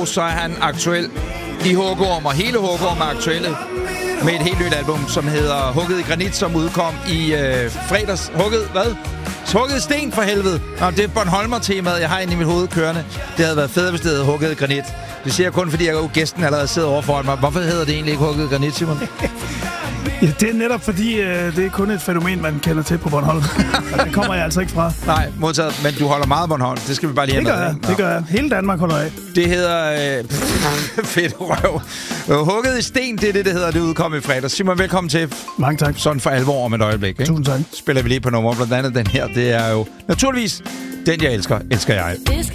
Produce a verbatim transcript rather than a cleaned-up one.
Og så er han aktuel i Hugorm, og hele Hugorm er aktuelle med et helt nyt album, som hedder Hugget i Granit, som udkom i øh, fredags. Hugget, hvad? Hugget i sten for helvede. Nå, det er Bornholmer-temaet, jeg har inde i mit hoved kørende. Det havde været fedt, hvis det hedder Hugget i Granit. Det siger jeg kun, fordi jeg jo gæsten allerede sidder over foran mig. Hvorfor hedder det egentlig ikke Hugget i Granit, Simon? Ja, det er netop fordi, øh, det er kun et fænomen, man kender til på Bornholm. Det kommer jeg altså ikke fra. Nej, modtaget. Men du holder meget Bornholm. Det skal vi bare lige have. Det gør jeg. Det gør jeg. Hele Danmark holder af. Det hedder... Øh, fedt røv. Hugget i sten, det er det, det hedder. Det udkom i fredag. Simon, velkommen til. Mange tak. Sådan for alvor om et øjeblik. Ikke? Tusind tak. Spiller vi lige på nummer. Blandt andet den her. Det er jo naturligvis den, jeg elsker. Elsker jeg.